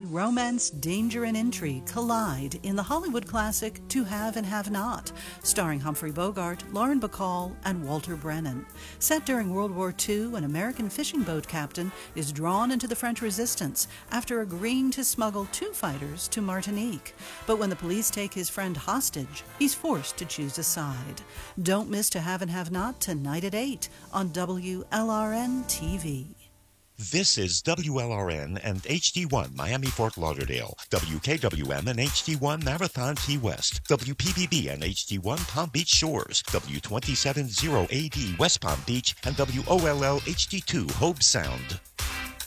romance, danger, and intrigue collide in the Hollywood classic To Have and Have Not, starring Humphrey Bogart, Lauren Bacall, and Walter Brennan. Set during World War II, an American fishing boat captain is drawn into the French resistance after agreeing to smuggle 2 fighters to Martinique. But when the police take his friend hostage, he's forced to choose a side. Don't miss To Have and Have Not tonight at 8 on WLRN TV. This is WLRN and HD1 Miami Fort Lauderdale, WKWM and HD1 Marathon Key West, WPBB and HD1 Palm Beach Shores, W270AD West Palm Beach, and WOLL HD2 Hobe Sound.